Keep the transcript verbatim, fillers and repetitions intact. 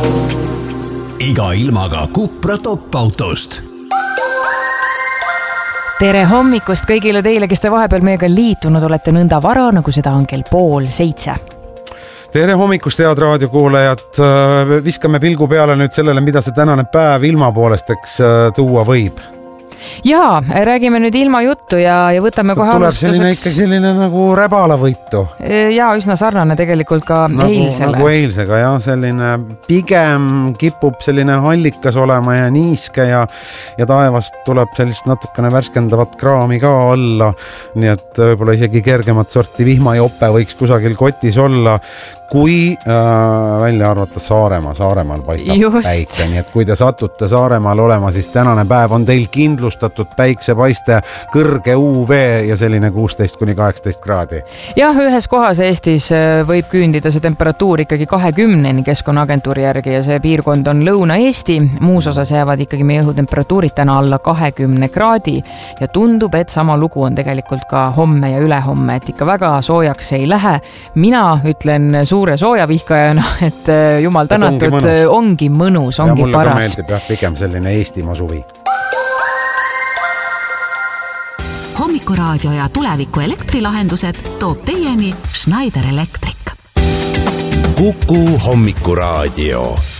Iga ilmaga Cupra top-autost. Tere hommikust kõigile teile, kes te vahepeal meiega liitunud olete nõnda vara, nagu seda on kell pool seitse. Tere hommikust, head raadiokuulajad. Viskame pilgu peale nüüd sellele, mida see tänane päev ilma poolesteks tuua võib. Jaa, räägime nüüd ilma juttu ja, ja võtame kohe tuleb selline ikka selline nagu räbala võitu. Jaa, üsna sarnane tegelikult ka nagu, eilsele. Nagu eilsega, jah, selline pigem kipub selline hallikas olema ja niiske ja, ja taevast tuleb sellist natukene värskendavat kraami ka alla. Nii et võib-olla isegi kergemat sorti vihmajope võiks kusagil kotis olla, kui äh, välja arvata Saaremaa. Saaremaal paistab Just. päike, nii et kui te satute Saaremaal olema, siis tänane päev on teil kindlustatud päiksepaiste, kõrge U V ja selline kuusteist kuni kaheksateist kraadi. Jah, ühes kohas Eestis võib küündida see temperatuur ikkagi kahekümneni Keskkonnaagentuuri järgi ja see piirkond on Lõuna-Eesti. Muus osas jäävad ikkagi meie õhutemperatuurid täna alla kahekümne kraadi ja tundub, et sama lugu on tegelikult ka homme ja ülehomme, et ikka väga soojaks ei lähe. Mina ütlen suure soojavihkajana, et jumal tänatud, ongi mõnus, ongi, mõnus, ongi ja paras. Ja mulle ka meeldib jah, pigem selline Eestimaa suvi. Hommikuraadio ja tuleviku elektrilahendused toob teieni Schneider Electric. Kuku Hommikuraadio.